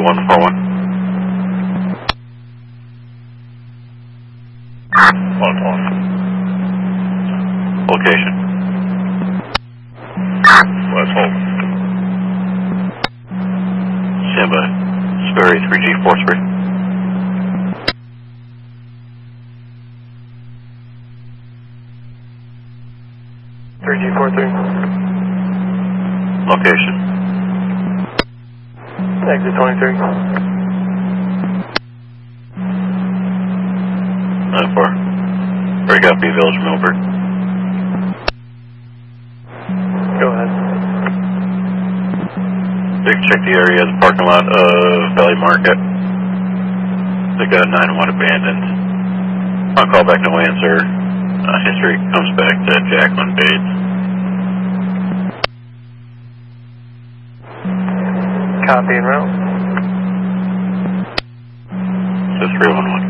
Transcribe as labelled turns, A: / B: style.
A: 141. 1-1. Location. West Holt. Stand by. Sperry 3G43. Location.
B: Exit 23.
A: 9-4. Break out B Village Milford.
B: Go ahead.
A: Check the area of the parking lot of Valley Market. They got 9-1 abandoned. I'll call back, no answer. History comes back to Jacqueline Bates.
B: Copy and route.
A: So 311.